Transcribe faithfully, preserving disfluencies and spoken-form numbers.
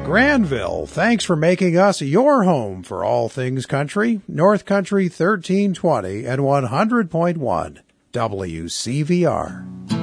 Granville, thanks for making us your home for all things country. North Country thirteen twenty and one hundred point one W C V R.